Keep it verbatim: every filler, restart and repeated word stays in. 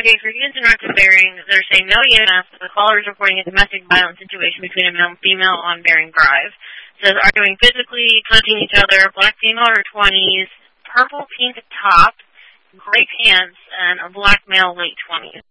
Okay, for units in North Bering, they're saying no E M S, but the caller is reporting a domestic violence situation between a male and female on Bering Drive. It says arguing physically, touching each other, black female in her twenties, purple pink top, gray pants, and a black male late twenties.